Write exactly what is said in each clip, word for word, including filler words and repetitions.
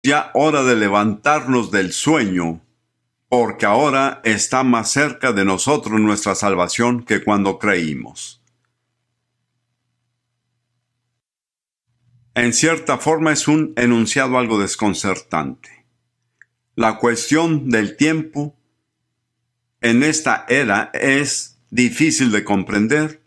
ya hora de levantarnos del sueño, porque ahora está más cerca de nosotros nuestra salvación que cuando creímos. En cierta forma es un enunciado algo desconcertante. La cuestión del tiempo en esta era es difícil de comprender,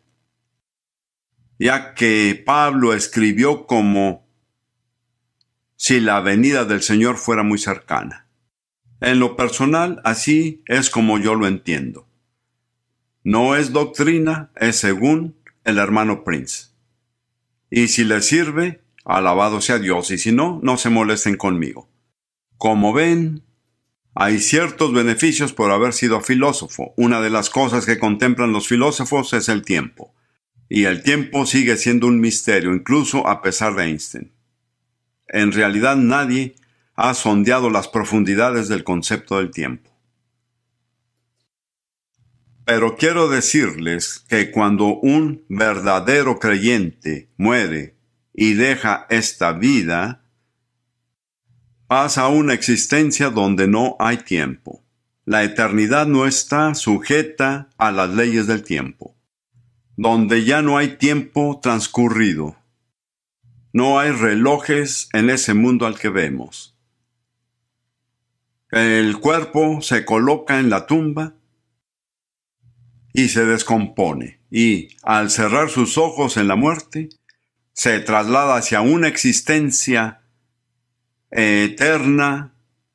ya que Pablo escribió como si la venida del Señor fuera muy cercana. En lo personal, así es como yo lo entiendo. No es doctrina, es según el hermano Prince. Y si le sirve, alabado sea Dios, y si no, no se molesten conmigo. Como ven, hay ciertos beneficios por haber sido filósofo. Una de las cosas que contemplan los filósofos es el tiempo. Y el tiempo sigue siendo un misterio, incluso a pesar de Einstein. En realidad nadie ha sondeado las profundidades del concepto del tiempo. Pero quiero decirles que cuando un verdadero creyente muere y deja esta vida, pasa a una existencia donde no hay tiempo. La eternidad no está sujeta a las leyes del tiempo, donde ya no hay tiempo transcurrido. No hay relojes en ese mundo al que vemos. El cuerpo se coloca en la tumba y se descompone, y al cerrar sus ojos en la muerte, se traslada hacia una existencia eterna,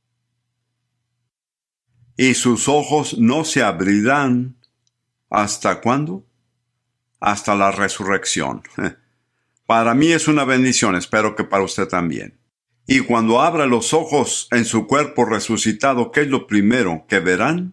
y sus ojos no se abrirán. ¿Hasta cuándo? Hasta la resurrección. Para mí es una bendición, espero que para usted también. Y cuando abra los ojos en su cuerpo resucitado, ¿qué es lo primero que verán?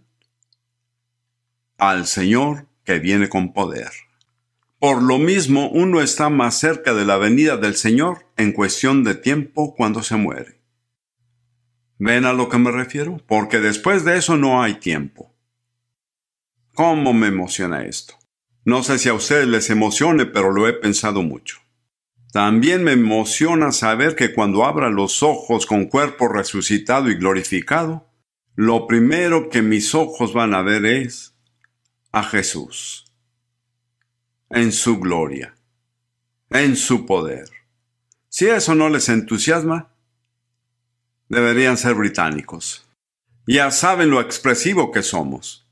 Al Señor que viene con poder. Por lo mismo, uno está más cerca de la venida del Señor en cuestión de tiempo cuando se muere. ¿Ven a lo que me refiero? Porque después de eso no hay tiempo. ¿Cómo me emociona esto? No sé si a ustedes les emocione, pero lo he pensado mucho. También me emociona saber que cuando abra los ojos con cuerpo resucitado y glorificado, lo primero que mis ojos van a ver es a Jesús, en su gloria, en su poder. Si eso no les entusiasma, deberían ser británicos. Ya saben lo expresivo que somos.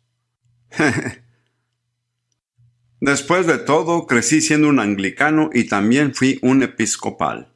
Después de todo, crecí siendo un anglicano y también fui un episcopal.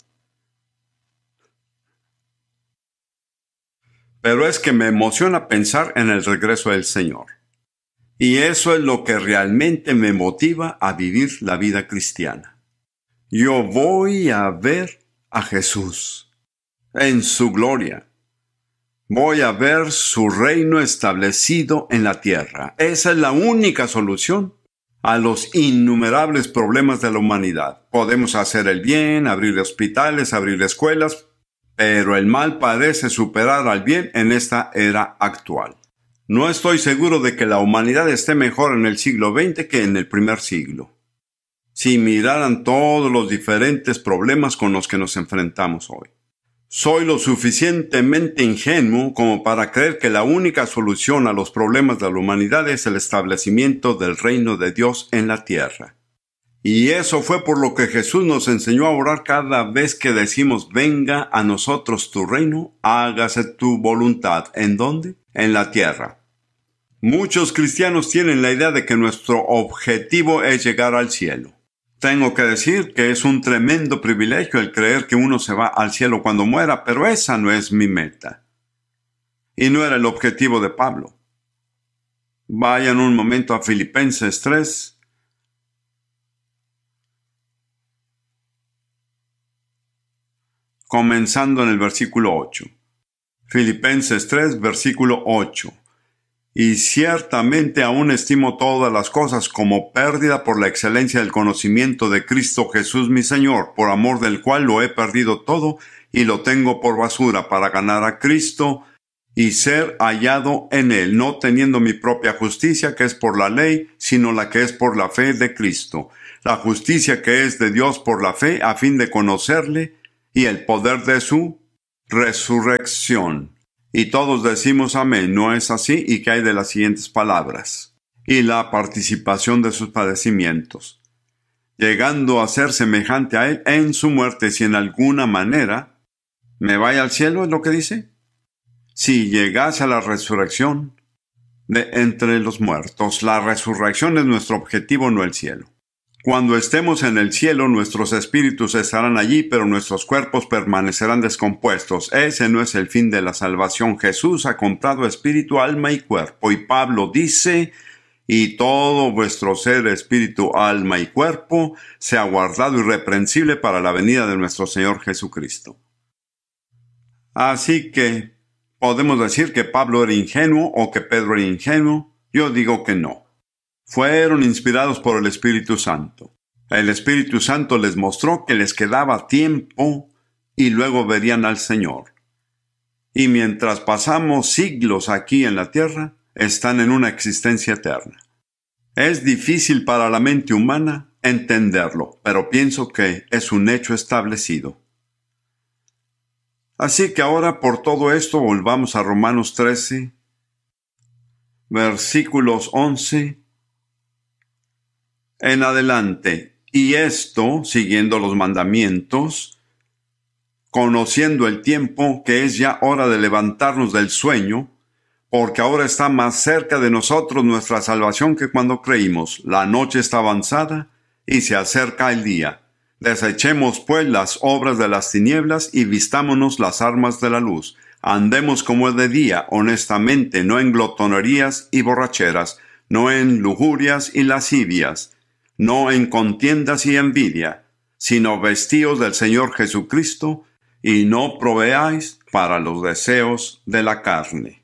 Pero es que me emociona pensar en el regreso del Señor. Y eso es lo que realmente me motiva a vivir la vida cristiana. Yo voy a ver a Jesús en su gloria. Voy a ver su reino establecido en la tierra. Esa es la única solución a los innumerables problemas de la humanidad. Podemos hacer el bien, abrir hospitales, abrir escuelas, pero el mal parece superar al bien en esta era actual. No estoy seguro de que la humanidad esté mejor en el siglo veinte que en el primer siglo. Si miraran todos los diferentes problemas con los que nos enfrentamos hoy. Soy lo suficientemente ingenuo como para creer que la única solución a los problemas de la humanidad es el establecimiento del reino de Dios en la tierra. Y eso fue por lo que Jesús nos enseñó a orar cada vez que decimos: venga a nosotros tu reino, hágase tu voluntad. ¿En dónde? En la tierra. Muchos cristianos tienen la idea de que nuestro objetivo es llegar al cielo. Tengo que decir que es un tremendo privilegio el creer que uno se va al cielo cuando muera, pero esa no es mi meta. Y no era el objetivo de Pablo. Vayan un momento a Filipenses tres. Comenzando en el versículo ocho. Filipenses tres, versículo ocho. Y ciertamente aún estimo todas las cosas como pérdida por la excelencia del conocimiento de Cristo Jesús mi Señor, por amor del cual lo he perdido todo y lo tengo por basura para ganar a Cristo y ser hallado en Él, no teniendo mi propia justicia que es por la ley, sino la que es por la fe de Cristo, la justicia que es de Dios por la fe, a fin de conocerle y el poder de su resurrección. Y todos decimos amén, ¿no es así? ¿Y qué hay de las siguientes palabras? Y la participación de sus padecimientos, llegando a ser semejante a él en su muerte, si en alguna manera me vaya al cielo, ¿es lo que dice? Si llegase a la resurrección de entre los muertos. La resurrección es nuestro objetivo, no el cielo. Cuando estemos en el cielo, nuestros espíritus estarán allí, pero nuestros cuerpos permanecerán descompuestos. Ese no es el fin de la salvación. Jesús ha comprado espíritu, alma y cuerpo. Y Pablo dice, y todo vuestro ser, espíritu, alma y cuerpo, sea guardado irreprensible para la venida de nuestro Señor Jesucristo. Así que, ¿podemos decir que Pablo era ingenuo o que Pedro era ingenuo? Yo digo que no. Fueron inspirados por el Espíritu Santo. El Espíritu Santo les mostró que les quedaba tiempo y luego verían al Señor. Y mientras pasamos siglos aquí en la tierra, están en una existencia eterna. Es difícil para la mente humana entenderlo, pero pienso que es un hecho establecido. Así que ahora por todo esto volvamos a Romanos trece, versículos once en adelante. Y esto, siguiendo los mandamientos, conociendo el tiempo, que es ya hora de levantarnos del sueño, porque ahora está más cerca de nosotros nuestra salvación que cuando creímos. La noche está avanzada y se acerca el día. Desechemos pues las obras de las tinieblas y vistámonos las armas de la luz. Andemos como es de día, honestamente, no en glotonerías y borracheras, no en lujurias y lascivias, no en contiendas y envidia, sino vestíos del Señor Jesucristo, y no proveáis para los deseos de la carne.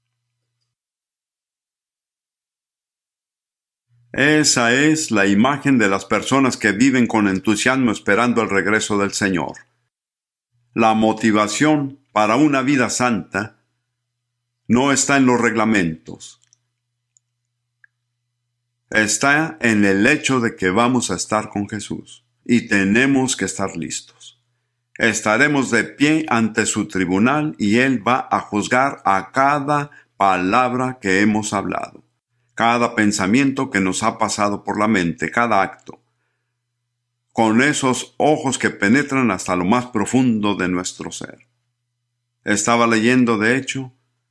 Esa es la imagen de las personas que viven con entusiasmo esperando el regreso del Señor. La motivación para una vida santa no está en los reglamentos. Está en el hecho de que vamos a estar con Jesús y tenemos que estar listos. Estaremos de pie ante su tribunal y Él va a juzgar a cada palabra que hemos hablado, cada pensamiento que nos ha pasado por la mente, cada acto, con esos ojos que penetran hasta lo más profundo de nuestro ser. Estaba leyendo, de hecho,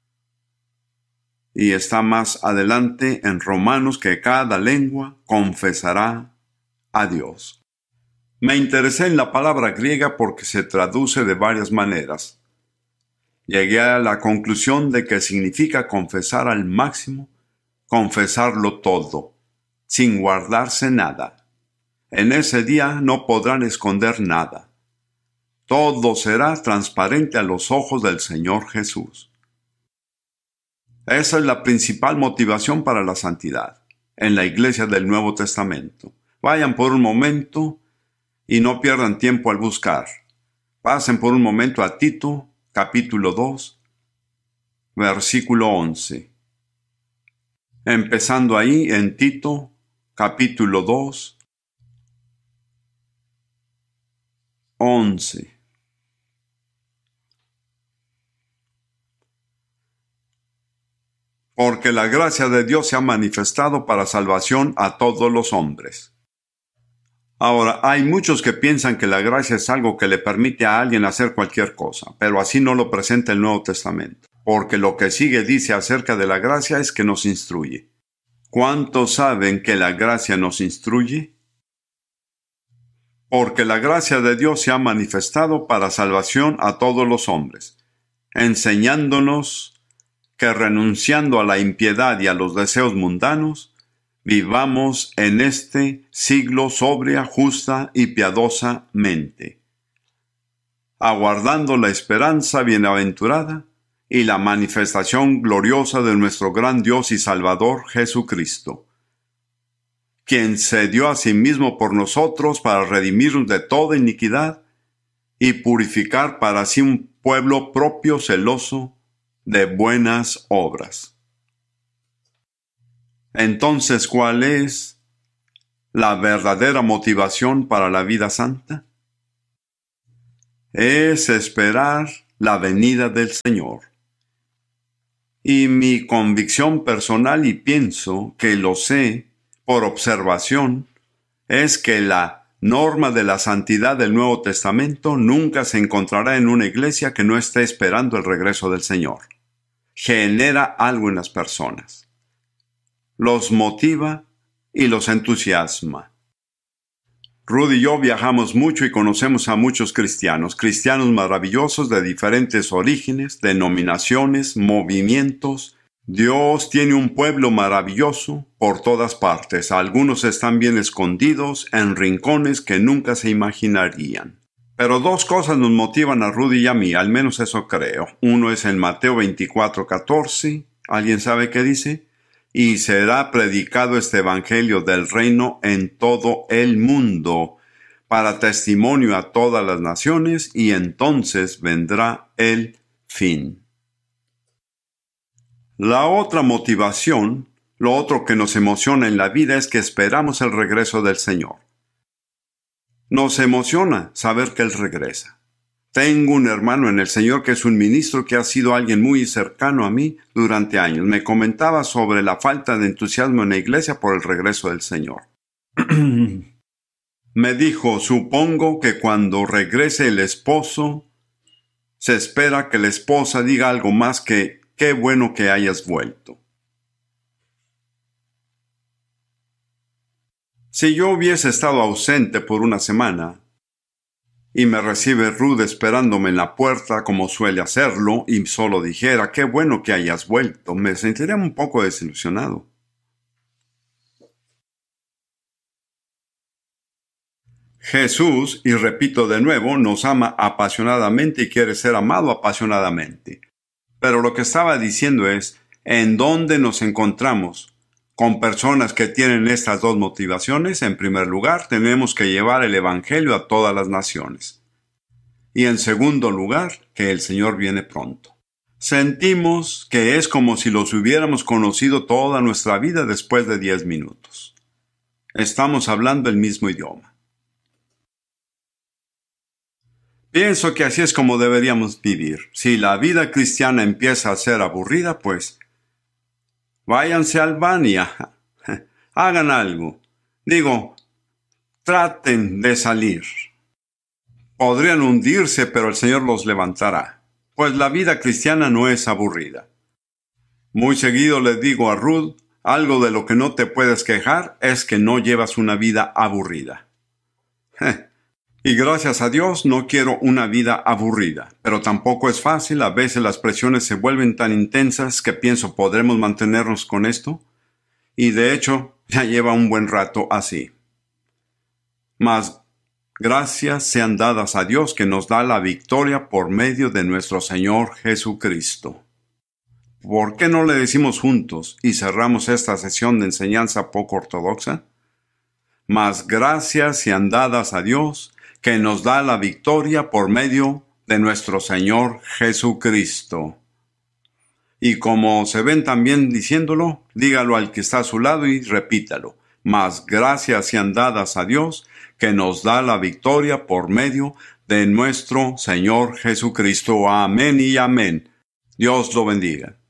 y está más adelante en Romanos, que cada lengua confesará a Dios. Me interesé en la palabra griega porque se traduce de varias maneras. Llegué a la conclusión de que significa confesar al máximo, confesarlo todo, sin guardarse nada. En ese día no podrán esconder nada. Todo será transparente a los ojos del Señor Jesús. Esa es la principal motivación para la santidad en la iglesia del Nuevo Testamento. Vayan por un momento y no pierdan tiempo al buscar. Pasen por un momento a Tito, capítulo dos, versículo once. Empezando ahí en Tito, capítulo dos, once. Porque la gracia de Dios se ha manifestado para salvación a todos los hombres. Ahora, hay muchos que piensan que la gracia es algo que le permite a alguien hacer cualquier cosa, pero así no lo presenta el Nuevo Testamento, porque lo que sigue dice acerca de la gracia es que nos instruye. ¿Cuántos saben que la gracia nos instruye? Porque la gracia de Dios se ha manifestado para salvación a todos los hombres, enseñándonos que renunciando a la impiedad y a los deseos mundanos, vivamos en este siglo sobria, justa y piadosamente, aguardando la esperanza bienaventurada y la manifestación gloriosa de nuestro gran Dios y Salvador Jesucristo, quien se dio a sí mismo por nosotros para redimirnos de toda iniquidad y purificar para sí un pueblo propio celoso de buenas obras. Entonces, ¿cuál es la verdadera motivación para la vida santa? Es esperar la venida del Señor. Y mi convicción personal, y pienso que lo sé por observación, es que la norma de la santidad del Nuevo Testamento nunca se encontrará en una iglesia que no esté esperando el regreso del Señor. Genera algo en las personas. Los motiva y los entusiasma. Ruth y yo viajamos mucho y conocemos a muchos cristianos, cristianos maravillosos de diferentes orígenes, denominaciones, movimientos. Dios tiene un pueblo maravilloso por todas partes. Algunos están bien escondidos en rincones que nunca se imaginarían. Pero dos cosas nos motivan a Ruth y a mí, al menos eso creo. Uno es en Mateo veinticuatro catorce. ¿Alguien sabe qué dice? Y será predicado este evangelio del reino en todo el mundo, para testimonio a todas las naciones, y entonces vendrá el fin. La otra motivación, lo otro que nos emociona en la vida es que esperamos el regreso del Señor. Nos emociona saber que Él regresa. Tengo un hermano en el Señor que es un ministro que ha sido alguien muy cercano a mí durante años. Me comentaba sobre la falta de entusiasmo en la iglesia por el regreso del Señor. Me dijo, supongo que cuando regrese el esposo, se espera que la esposa diga algo más que, qué bueno que hayas vuelto. Si yo hubiese estado ausente por una semana, y me recibe Ruth esperándome en la puerta como suele hacerlo, y solo dijera, qué bueno que hayas vuelto, me sentiría un poco desilusionado. Jesús, y repito de nuevo, nos ama apasionadamente y quiere ser amado apasionadamente. Pero lo que estaba diciendo es, ¿en dónde nos encontramos? Con personas que tienen estas dos motivaciones. En primer lugar, tenemos que llevar el Evangelio a todas las naciones. Y en segundo lugar, que el Señor viene pronto. Sentimos que es como si los hubiéramos conocido toda nuestra vida después de diez minutos. Estamos hablando el mismo idioma. Pienso que así es como deberíamos vivir. Si la vida cristiana empieza a ser aburrida, pues váyanse a Albania, hagan algo. Digo, traten de salir. Podrían hundirse, pero el Señor los levantará, pues la vida cristiana no es aburrida. Muy seguido le digo a Ruth, algo de lo que no te puedes quejar es que no llevas una vida aburrida. Y gracias a Dios no quiero una vida aburrida, pero tampoco es fácil. A veces las presiones se vuelven tan intensas que pienso, ¿podremos mantenernos con esto? Y de hecho, ya lleva un buen rato así. Mas gracias sean dadas a Dios que nos da la victoria por medio de nuestro Señor Jesucristo. ¿Por qué no le decimos juntos y cerramos esta sesión de enseñanza poco ortodoxa? Mas gracias sean dadas a Dios que nos da la victoria por medio de nuestro Señor Jesucristo. Y como se ven también diciéndolo, dígalo al que está a su lado y repítalo. Mas gracias sean dadas a Dios que nos da la victoria por medio de nuestro Señor Jesucristo. Amén y amén. Dios lo bendiga.